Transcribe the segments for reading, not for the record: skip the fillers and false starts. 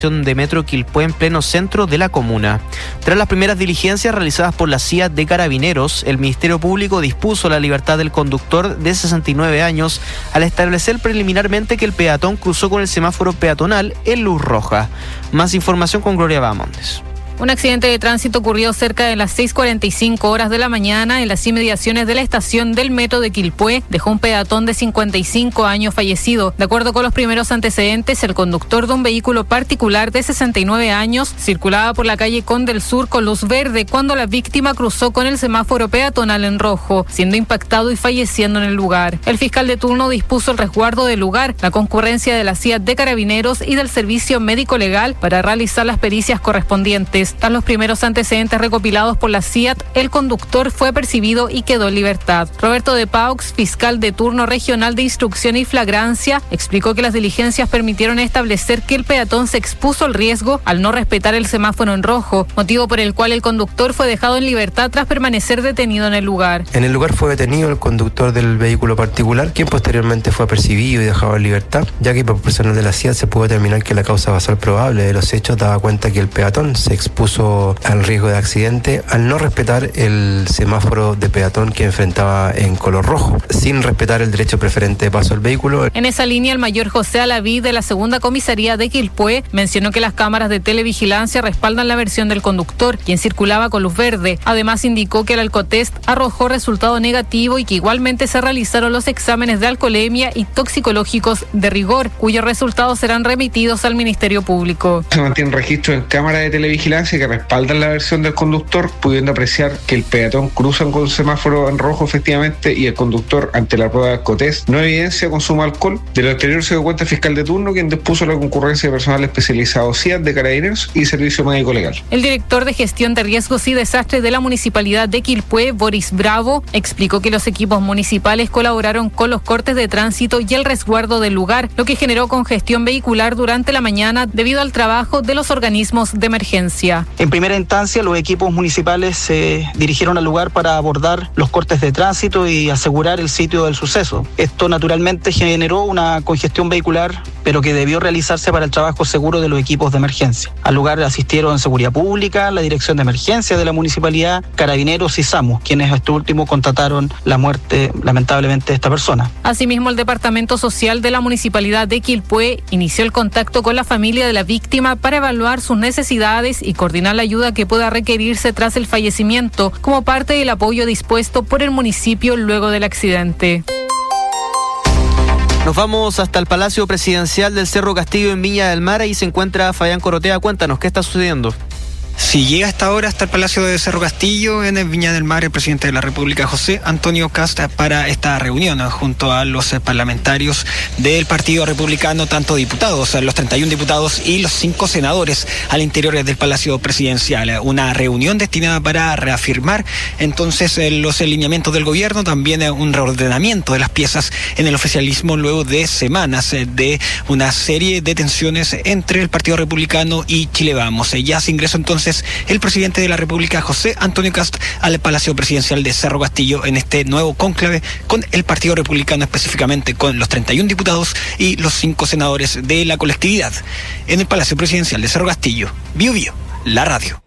de Metro Quilpué en pleno centro de la comuna. Tras las primeras diligencias realizadas por la CIA de Carabineros, el Ministerio Público dispuso la libertad del conductor de 69 años al establecer preliminarmente que el peatón cruzó con el semáforo peatonal en luz roja. Más información con Gloria Bamondes. Un accidente de tránsito ocurrió cerca de las 6:45 horas de la mañana en las inmediaciones de la estación del metro de Quilpué. Dejó un peatón de 55 años fallecido. De acuerdo con los primeros antecedentes, el conductor de un vehículo particular de 69 años circulaba por la calle Conde del Sur con luz verde cuando la víctima cruzó con el semáforo peatonal en rojo, siendo impactado y falleciendo en el lugar. El fiscal de turno dispuso el resguardo del lugar, la concurrencia de la CIA de Carabineros y del Servicio Médico Legal para realizar las pericias correspondientes. Tras los primeros antecedentes recopilados por la CIAT, el conductor fue apercibido y quedó en libertad. Roberto de Paux, fiscal de turno regional de instrucción y flagrancia, explicó que las diligencias permitieron establecer que el peatón se expuso al riesgo al no respetar el semáforo en rojo, motivo por el cual el conductor fue dejado en libertad tras permanecer detenido en el lugar. En el lugar fue detenido el conductor del vehículo particular, quien posteriormente fue apercibido y dejado en libertad, ya que por personal de la CIAT se pudo determinar que la causa basal probable de los hechos daba cuenta que el peatón se expuso al riesgo de accidente al no respetar el semáforo de peatón que enfrentaba en color rojo, sin respetar el derecho preferente de paso al vehículo. En esa línea, el mayor José Alaví de la segunda comisaría de Quilpué mencionó que las cámaras de televigilancia respaldan la versión del conductor, quien circulaba con luz verde. Además, indicó que el alcotest arrojó resultado negativo y que igualmente se realizaron los exámenes de alcoholemia y toxicológicos de rigor, cuyos resultados serán remitidos al Ministerio Público. Se mantiene registro en cámaras de televigilancia que respaldan la versión del conductor, pudiendo apreciar que el peatón cruza con semáforo en rojo efectivamente y el conductor, ante la prueba de alcotest, no evidencia consumo de alcohol. De lo anterior se dio cuenta el fiscal de turno, quien dispuso la concurrencia de personal especializado CIAT de Carabineros y Servicio Médico Legal. El director de Gestión de Riesgos y Desastres de la Municipalidad de Quilpué, Boris Bravo, explicó que los equipos municipales colaboraron con los cortes de tránsito y el resguardo del lugar, lo que generó congestión vehicular durante la mañana debido al trabajo de los organismos de emergencia. En primera instancia, los equipos municipales se dirigieron al lugar para abordar los cortes de tránsito y asegurar el sitio del suceso. Esto naturalmente generó una congestión vehicular, pero que debió realizarse para el trabajo seguro de los equipos de emergencia. Al lugar asistieron Seguridad Pública, la Dirección de Emergencia de la Municipalidad, Carabineros y SAMU, quienes a este último constataron la muerte, lamentablemente, de esta persona. Asimismo, el Departamento Social de la Municipalidad de Quilpué inició el contacto con la familia de la víctima para evaluar sus necesidades y coordinar la ayuda que pueda requerirse tras el fallecimiento, como parte del apoyo dispuesto por el municipio luego del accidente. Nos vamos hasta el Palacio Presidencial del Cerro Castillo en Viña del Mar. Ahí se encuentra Fabián Corotea. Cuéntanos, ¿qué está sucediendo? Si llega hasta ahora hasta el Palacio de Cerro Castillo, en el Viña del Mar, el presidente de la República, José Antonio Kast, para esta reunión junto a los parlamentarios del Partido Republicano, tanto diputados, los 31 diputados y los 5 senadores al interior del Palacio Presidencial. Una reunión destinada para reafirmar entonces los lineamientos del gobierno, también un reordenamiento de las piezas en el oficialismo luego de semanas de una serie de tensiones entre el Partido Republicano y Chile Vamos. Ya se ingresó entonces el presidente de la República, José Antonio Kast, al Palacio Presidencial de Cerro Castillo en este nuevo cónclave con el Partido Republicano, específicamente con los 31 diputados y los 5 senadores de la colectividad. En el Palacio Presidencial de Cerro Castillo, Bio Bio, la radio.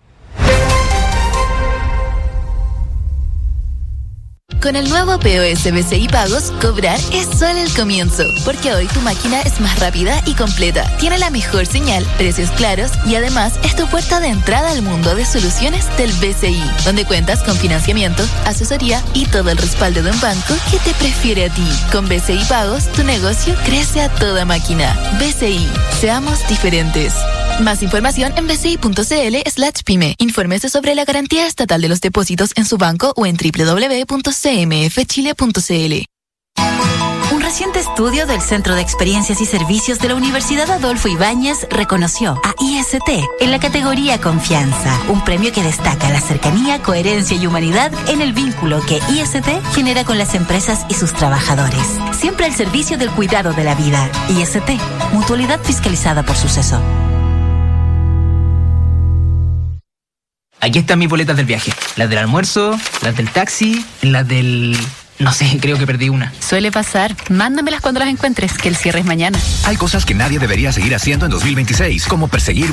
Con el nuevo POS BCI Pagos, cobrar es solo el comienzo, porque hoy tu máquina es más rápida y completa, tiene la mejor señal, precios claros y además es tu puerta de entrada al mundo de soluciones del BCI, donde cuentas con financiamiento, asesoría y todo el respaldo de un banco que te prefiere a ti. Con BCI Pagos, tu negocio crece a toda máquina. BCI, seamos diferentes. Más información en bci.cl/pyme. Infórmese sobre la garantía estatal de los depósitos en su banco o en www.cmfchile.cl. Un reciente estudio del Centro de Experiencias y Servicios de la Universidad Adolfo Ibáñez reconoció a IST en la categoría Confianza, un premio que destaca la cercanía, coherencia y humanidad en el vínculo que IST genera con las empresas y sus trabajadores. Siempre al servicio del cuidado de la vida. IST, mutualidad fiscalizada por Suceso. Aquí están mis boletas del viaje. Las del almuerzo, las del taxi, las del No sé, creo que perdí una. Suele pasar. Mándamelas cuando las encuentres, que el cierre es mañana. Hay cosas que nadie debería seguir haciendo en 2026, como perseguir